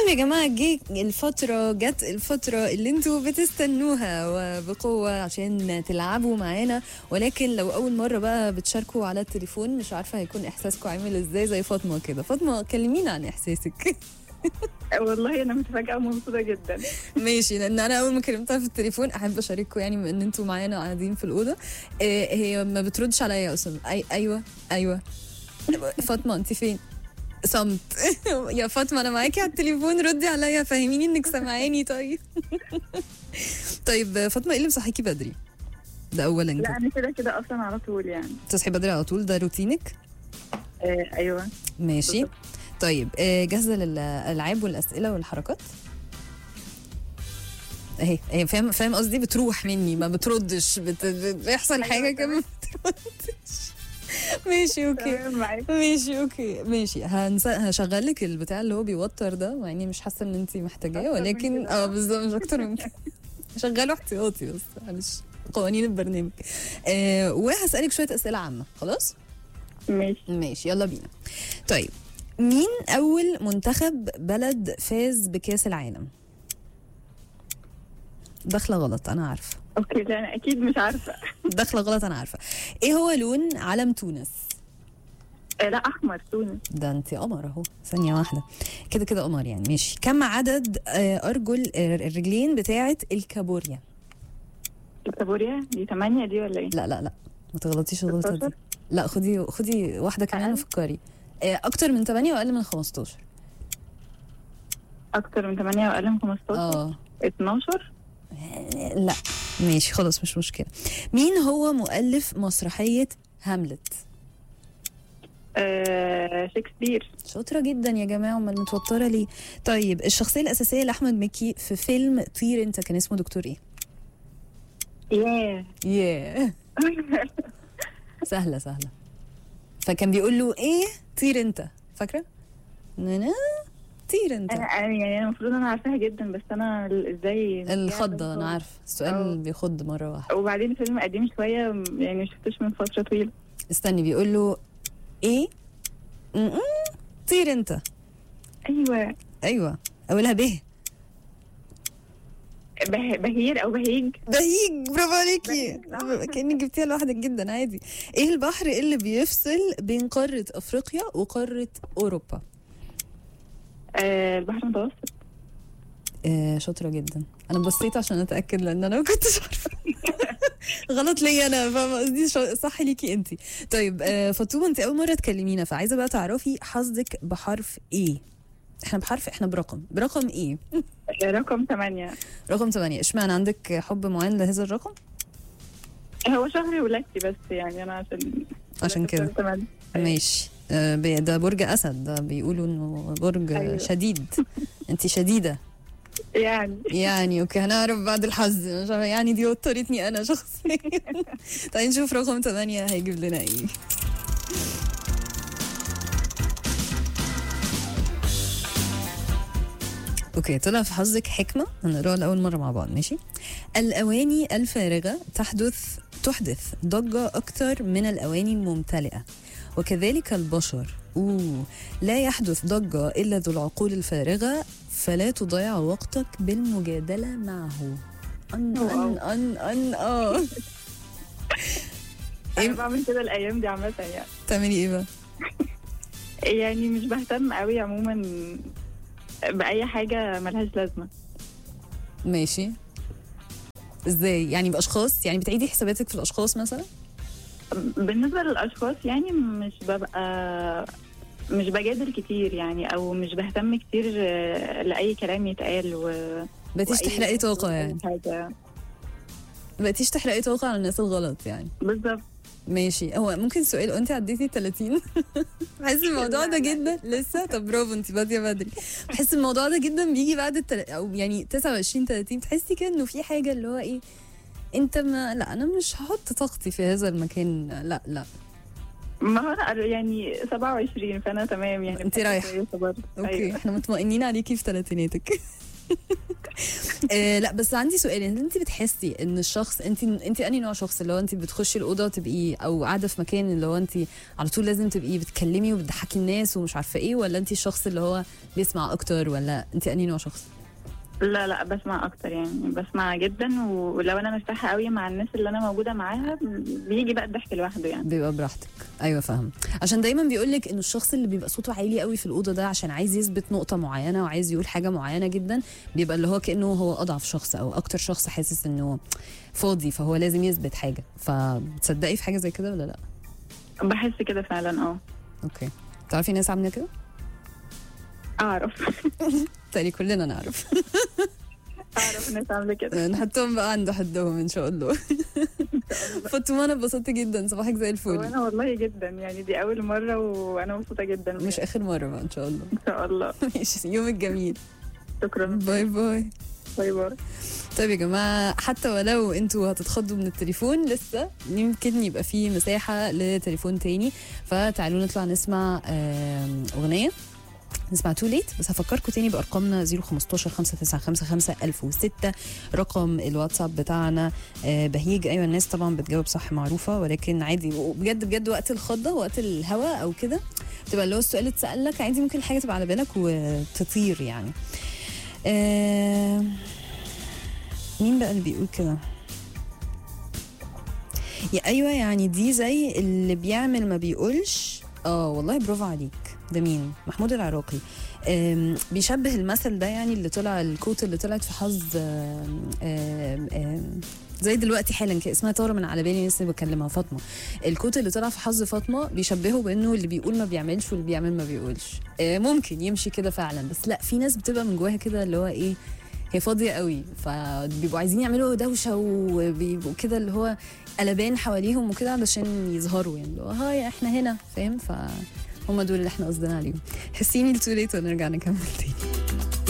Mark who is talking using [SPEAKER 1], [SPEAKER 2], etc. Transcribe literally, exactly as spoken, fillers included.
[SPEAKER 1] المهم يا جماعة، جه الفترة جت الفترة اللي انتوا بتستنوها وبقوة عشان تلعبوا معانا، ولكن لو أول مرة بقى بتشاركوا على التليفون مش عارفة هيكون إحساسكم عامل إزاي زي فاطمة كده. فاطمة كلمينا عن إحساسك.
[SPEAKER 2] والله انا متفاجئه ومبسوطه جدا.
[SPEAKER 1] ماشي، لان انا اول ما كلمتها في التليفون احب اشارككم يعني بما ان انتوا معانا قاعدين في الاوضه. إيه هي ما بتردش عليا اصلا. أي ايوه ايوه فاطمه انت فين؟ صمت. يا فاطمه انا معاكي على التليفون، ردي عليا، فهميني انك سامعاني. طيب. طيب فاطمه، ايه اللي مصحيكي بدري؟ ده اولا
[SPEAKER 2] لا
[SPEAKER 1] كده.
[SPEAKER 2] انا كده كده اصلا على طول يعني.
[SPEAKER 1] تصحي بدري على طول، ده روتينك؟
[SPEAKER 2] آه ايوه.
[SPEAKER 1] ماشي. طيب آه، جاهزه للالعاب والاسئله والحركات؟ اهي اهي فاهم فاهم قصدي، بتروح مني ما بتردش، بت... بيحصل حاجه كده ما بتردش. ماشي اوكي ماشي اوكي ماشي. هنس... هشغل لك البتاع اللي هو بيوتر ده، مع اني مش حاسه ان انت محتاجاه، ولكن اه بالظبط مش اكتر من كده. شغله احتياطي بس معلش، قوانين البرنامج. آه وهسالك شويه اسئله عامه. خلاص
[SPEAKER 2] ماشي
[SPEAKER 1] ماشي يلا بينا. طيب مين اول منتخب بلد فاز بكاس العالم؟ داخله غلط انا عارفه.
[SPEAKER 2] اوكي لا انا اكيد مش عارفه.
[SPEAKER 1] داخله غلط انا عارفه. ايه هو لون علم تونس؟
[SPEAKER 2] آه لا احمر تونس.
[SPEAKER 1] ده انت قمر اهو. ثانيه واحده كده كده قمر يعني. ماشي. كم عدد ارجل الرجلين بتاعه الكابوريا؟
[SPEAKER 2] الكابوريا دي ثمانية دي ولا ايه؟
[SPEAKER 1] لا لا لا ما تغلطيش الغلطه دي. لا خدي خدي واحده كمان وفكري. اكتر من ثمانية واقل من خمستاشر.
[SPEAKER 2] اكتر من ثمانية واقل من خمستاشر.
[SPEAKER 1] اه
[SPEAKER 2] اتناشر.
[SPEAKER 1] لا ماشي خلاص مش مشكله. مين هو مؤلف مسرحيه هاملت؟
[SPEAKER 2] آه شكسبير.
[SPEAKER 1] شاطره جدا يا جماعه، امال متوتره ليه؟ طيب الشخصيه الاساسيه لاحمد مكي في فيلم طير انت كان اسمه دكتور ايه؟
[SPEAKER 2] ياه
[SPEAKER 1] ياه سهله سهله. فكان بيقول له ايه؟ طير انت، فاكره؟ نانا طير انت.
[SPEAKER 2] انا يعني انا المفروض انا عارفاها جدا، بس انا ازاي
[SPEAKER 1] الخضه انا عارفه السؤال اللي بيخض مره واحده.
[SPEAKER 2] وبعدين فيلم قديم شويه يعني مش شفتوش من فتره طويله.
[SPEAKER 1] استني بيقول له ايه؟ م-م. طير انت.
[SPEAKER 2] ايوه
[SPEAKER 1] ايوه اولها به.
[SPEAKER 2] به... بهير او بهيج.
[SPEAKER 1] بهيج، برافو عليكي. كأنك جبتيها لوحدك جدا عادي. ايه البحر اللي بيفصل بين قارة افريقيا وقارة اوروبا؟
[SPEAKER 2] آه البحر المتوسط.
[SPEAKER 1] آه شاطرة جدا. انا بصيت عشان اتأكد لان انا ما كنتش عارفة. غلط ليا انا، فاهمة قصدي؟ صح ليكي انت. طيب آه فاطمة، انت اول مرة تكلمينا فعايزة بقى تعرفي حظك بحرف ايه. احنا بحرف احنا برقم برقم ايه؟
[SPEAKER 2] رقم ثمانية.
[SPEAKER 1] رقم ثمانية. اشمعنى عندك حب معين لهذا الرقم؟
[SPEAKER 2] هو شهري ولادتي بس يعني انا عشان
[SPEAKER 1] عشان كده. ماشي. آه ده برج اسد، ده بيقولوا انه برج أيوة. شديد. انت شديدة
[SPEAKER 2] يعني
[SPEAKER 1] يعني اوكي هنعرف بعد الحظ يعني. دي وترتني انا شخصيا. تعالي نشوف رقم ثمانية هيجيب لنا ايه. اوكي طلع في حظك حكمة هنقراها لأول مرة مع بعض. ماشي. الأواني الفارغة تحدث تحدث ضجة أكثر من الأواني الممتلئة، وكذلك البشر أوه لا يحدث ضجة إلا ذو العقول الفارغة، فلا تضيع وقتك بالمجادلة معه. أن أن أن أن آه
[SPEAKER 2] أنا بعمل كده الأيام دي عامة يعني.
[SPEAKER 1] تعملي إيه بقى؟
[SPEAKER 2] يعني مش بهتم قوي عموما بأي حاجة ملهاش لازمة.
[SPEAKER 1] ماشي. ازاي يعني؟ بأشخاص يعني بتعيدي حساباتك في الأشخاص مثلا؟
[SPEAKER 2] بالنسبة للأشخاص يعني مش ببقى مش بجادل كتير يعني، أو مش بهتم كتير لأي كلام يتقال و
[SPEAKER 1] بقيتيش تحرقي طاقة يعني؟
[SPEAKER 2] حاجة.
[SPEAKER 1] بقيتيش تحرقي طاقة على الناس الغلط يعني؟
[SPEAKER 2] بالظبط.
[SPEAKER 1] ماشي. هو ممكن سؤال، انت عديتي ثلاثين؟ بحس الموضوع ده جدا لسه. طب برافو انت باديه بدري. بحس الموضوع ده جدا بيجي بعد التل... او يعني تسعة وعشرين ثلاثين تحسي كده انه في حاجه اللي هو ايه، انت ما لا انا مش هحط طاقتي في هذا المكان. لا لا
[SPEAKER 2] ما هو انا يعني سبعة وعشرين فانا تمام يعني.
[SPEAKER 1] انت رايحه. اوكي أيوة. احنا مطمئنين عليكي في ثلاثيناتك. آه لا بس عندي سؤال، انت بتحسي ان الشخص، انت انت انهي نوع شخص اللي هو انت بتخشي الاوضه وتبقي او قاعده في مكان اللي هو انت على طول لازم تبقي بتكلمي وبتضحكي الناس ومش عارفه ايه، ولا انت الشخص اللي هو بيسمع اكتر، ولا انت انهي نوع شخص؟
[SPEAKER 2] لا لا بسمع اكتر يعني، بسمع جدا، ولو انا مرتاحه قوي مع الناس اللي انا موجوده معاها بيجي بقى الضحك لوحده يعني.
[SPEAKER 1] بيبقى براحتك. ايوه فاهم. عشان دايما بيقولك انه الشخص اللي بيبقى صوته عالي قوي في الاوضه ده عشان عايز يثبت نقطه معينه وعايز يقول حاجه معينه جدا، بيبقى اللي هو كانه هو اضعف شخص او اكتر شخص حاسس انه فاضي، فهو لازم يثبت حاجه. فبتصدقي في حاجه زي كده ولا لا؟
[SPEAKER 2] بحس كده فعلا. اه
[SPEAKER 1] اوكي. تعرفي ناس عامله كده؟
[SPEAKER 2] اعرف.
[SPEAKER 1] تاني كلنا نعرف.
[SPEAKER 2] اعرف ناس عامله كده.
[SPEAKER 1] نحطهم بقى عند حدهم ان شاء الله. فاطمه انا اتبسطت جدا، صباحك زي الفل.
[SPEAKER 2] وانا والله جدا يعني، دي اول مره وانا مبسوطه جدا.
[SPEAKER 1] مش اخر مره بقى ان شاء الله.
[SPEAKER 2] ان شاء الله.
[SPEAKER 1] ماشي، يومك جميل.
[SPEAKER 2] شكرا.
[SPEAKER 1] باي باي.
[SPEAKER 2] باي باي.
[SPEAKER 1] طيب يا جماعه، حتى ولو انتوا هتتخضوا من التليفون لسه يمكن يبقى فيه مساحه لتليفون تاني، فتعالوا نطلع نسمع اغنيه، نسمع تو ليت. بس هفكركم تاني بارقامنا صفر خمستاشر خمسة تسعة خمسة خمسة ألف وستة رقم الواتساب بتاعنا. آه بهيج، ايوه الناس طبعا بتجاوب صح معروفه، ولكن عادي بجد بجد وقت الخضه وقت الهوا او كده تبقى اللي هو السؤال اتسال لك عادي، ممكن الحاجه تبقى على بالك وتطير يعني. آه مين بقى اللي بيقول كده؟ يا ايوه يعني دي زي اللي بيعمل ما بيقولش. اه والله برافو عليك. ده مين؟ محمود العراقي. بيشبه المثل ده يعني، اللي طلع الكوت اللي طلعت في حظ آم آم آم زي دلوقتي حالا كده، اسمها طارة من على بالي لسه بكلمها، فاطمه. الكوت اللي طلع في حظ فاطمه بيشبهه بانه اللي بيقول ما بيعملش واللي بيعمل ما بيقولش. ممكن يمشي كده فعلا، بس لا، في ناس بتبقى من جواها كده اللي هو ايه، هي فاضيه قوي، فبيبقوا عايزين يعملوا دوشه وبيبقوا كده اللي هو قلبان حواليهم وكده علشان يظهروا يعني، اللي هو هاي احنا هنا، فاهم؟ ف هم دول اللي احنا قصدنا عليهم. حسيني التوليت ونرجع نكمل تاني.